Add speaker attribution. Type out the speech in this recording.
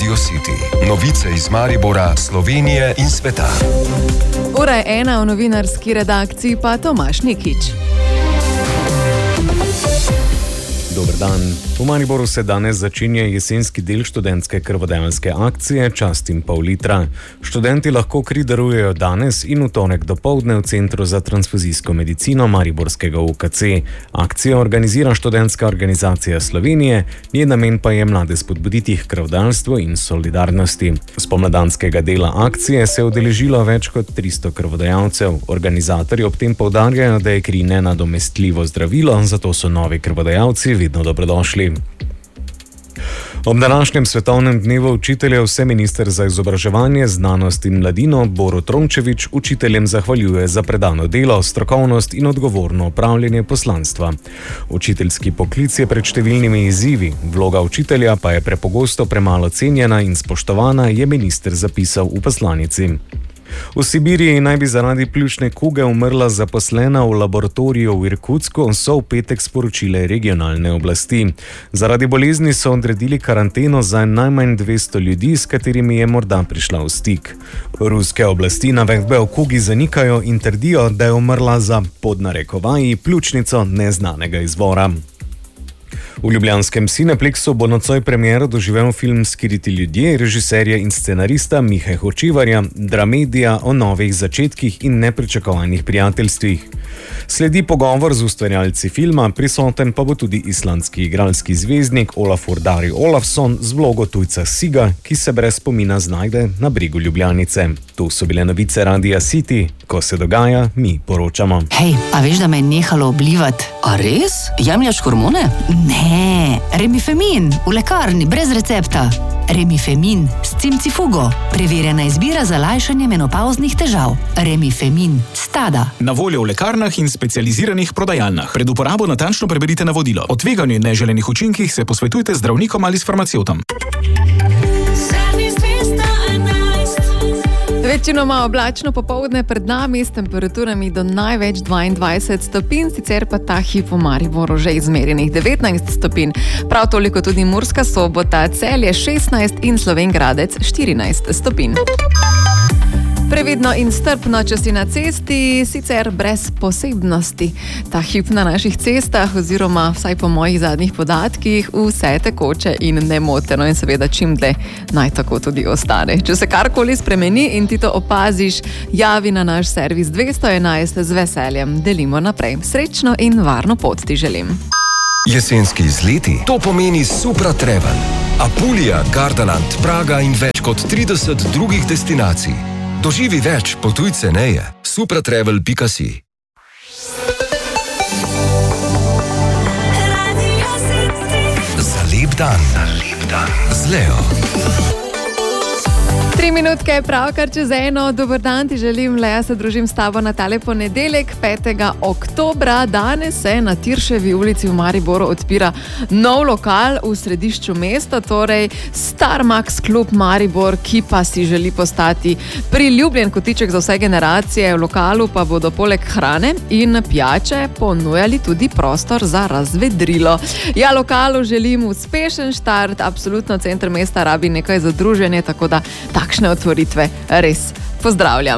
Speaker 1: Radio City. Novice iz Maribora, Slovenije in sveta.
Speaker 2: Ura je 1, v novinarski redakciji pa Tomaž Nikič.
Speaker 3: Dober dan. V Mariboru se danes začenja jesenski del študentske krvodajalske akcije Čast in pol litra. Študenti lahko kri darujejo danes in v torek dopoldne v Centru za transfuzijsko medicino Mariborskega UKC. Akcijo organizira Študentska organizacija Slovenije, njen namen pa je mlade spodbuditi k krvodajalstvu in solidarnosti. Spomladanskega dela akcije se je udeležilo več kot 300 krvodajalcev. Organizatorji ob tem poudarjajo, da je kri nenadomestljivo zdravilo, zato so novi krvodajalci vedno dobrodošli. Ob današnjem svetovnem dnevu učiteljev se minister za izobraževanje, znanost in mladino Borut Rončević učiteljem zahvaljuje za predano delo, strokovnost in odgovorno opravljanje poslanstva. Učiteljski poklic je pred številnimi izzivi, vloga učitelja pa je prepogosto premalo cenjena in spoštovana, je minister zapisal v poslanici. V Sibiriji naj bi zaradi pljučne kuge umrla zaposlena v laboratoriju v Irkutsku, so v petek sporočile regionalne oblasti. Zaradi bolezni so odredili karanteno za najmanj 200 ljudi, s katerimi je morda prišla v stik. Ruske oblasti navedbe o kugi zanikajo in trdijo, da je umrla za, pod narekovaji, pljučnico neznanega izvora. V ljubljanskem Cineplexu bo nocoj premiero doživel film Skriti ljudje režiserja in scenarista Mihe Hočevarja, dramedija o novih začetkih in nepričakovanih prijateljstvih. Sledi pogovor z ustvarjalci filma, prisoten pa bo tudi islandski igralski zvezdnik Olafur Darri Olafsson z vlogo tujca Siga, ki se brez spomina znajde na bregu Ljubljanice. Tu so bile novice Radia City, ko se dogaja, mi poročamo.
Speaker 4: Hej, a veš, da me je nehalo oblivati? A res? Jemljaš hormone? Ne, Remifemin, v lekarni, brez recepta. Remifemin s cimcifugo. Preverjena izbira za lajšanje menopavznih težav. Remifemin, Stada.
Speaker 5: Na voljo v lekarnah in specializiranih prodajalnah. Pred uporabo natančno preberite navodilo. O tveganju in neželenih učinkih se posvetujte z zdravnikom ali s farmacevtom.
Speaker 2: Večinoma oblačno popoldne pred nami s temperaturami do največ 22 stopinj, sicer pa ta hip v Mariboru že izmerjenih 19 stopinj. Prav toliko tudi Murska Sobota, Celje 16 in Slovenj Gradec 14 stopinj. Previdno in strpno, če si na cesti, sicer brez posebnosti. Ta hip na naših cestah, oziroma vsaj po mojih zadnjih podatkih, vse tekoče in nemoteno in seveda čim dlje naj tako tudi ostane. Če se karkoli spremeni in ti to opaziš, javi na naš servis 211, z veseljem delimo naprej. Srečno in varno pot ti želim.
Speaker 1: Jesenski izleti, to pomeni Supra Travel. Apulija, Gardaland, Praga in več kot 30 drugih destinacij. Doživi več, potuj ceneje. supratravel.si. Za lep dan. Z Leo.
Speaker 2: 3 minutke je pravkar čez 1. Dober dan ti želim, Lea, se družim s tabo na tale ponedeljek, 5. oktobra. Danes se na Tirševi ulici v Mariboru odpira nov lokal v središču mesta, torej Star Max Klub Maribor, ki pa si želi postati priljubljen kotiček za vse generacije. V lokalu pa bodo poleg hrane in pijače ponujali tudi prostor za razvedrilo. Ja, lokalu želim uspešen štart, absolutno center mesta rabi nekaj za druženje, tako da takšne otvoritve res pozdravljam.